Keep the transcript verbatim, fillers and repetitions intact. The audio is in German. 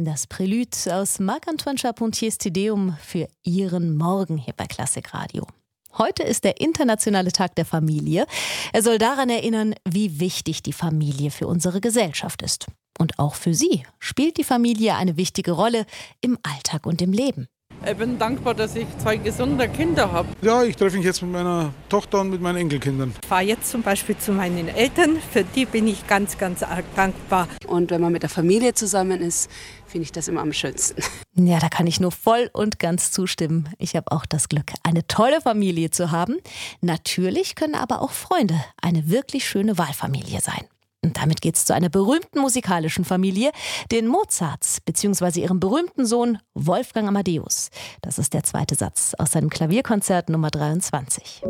Das Prälude aus Marc-Antoine Charpentiers Te Deum für Ihren Morgen hier bei Klassik Radio. Heute ist der internationale Tag der Familie. Er soll daran erinnern, wie wichtig die Familie für unsere Gesellschaft ist. Und auch für Sie spielt die Familie eine wichtige Rolle im Alltag und im Leben. Ich bin dankbar, dass ich zwei gesunde Kinder habe. Ja, ich treffe mich jetzt mit meiner Tochter und mit meinen Enkelkindern. Ich fahre jetzt zum Beispiel zu meinen Eltern, für die bin ich ganz, ganz arg dankbar. Und wenn man mit der Familie zusammen ist, finde ich das immer am schönsten. Ja, da kann ich nur voll und ganz zustimmen. Ich habe auch das Glück, eine tolle Familie zu haben. Natürlich können aber auch Freunde eine wirklich schöne Wahlfamilie sein. Und damit geht's zu einer berühmten musikalischen Familie, den Mozarts, beziehungsweise ihrem berühmten Sohn Wolfgang Amadeus. Das ist der zweite Satz aus seinem Klavierkonzert Nummer dreiundzwanzig.